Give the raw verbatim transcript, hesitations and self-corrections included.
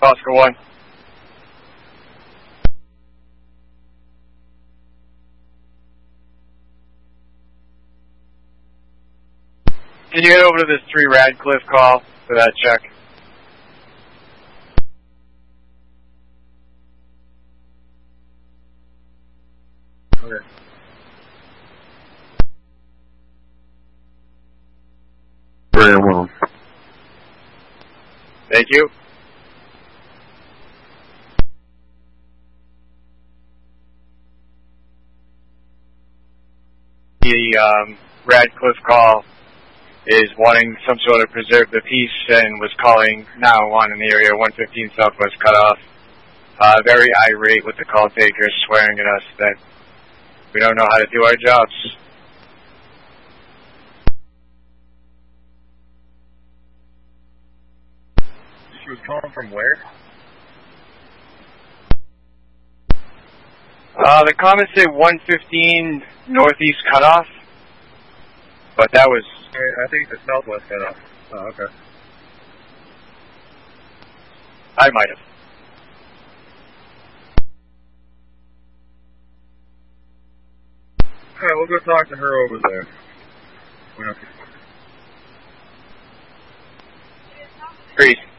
Oscar one. Can you get over to this three Radcliffe call for that check? Okay. Very well. Thank you. The um, Radcliffe call is wanting some sort of preserve the peace and was calling nine one one in the area, one fifteen Southwest cutoff. Uh, very irate with the call takers, swearing at us that we don't know how to do our jobs. She was calling from where? Uh, the comments say one fifteen Northeast cutoff, but that was... I think the Southwest cutoff. Oh, okay. I might have. Alright, we'll go talk to her over there. We don't... Great.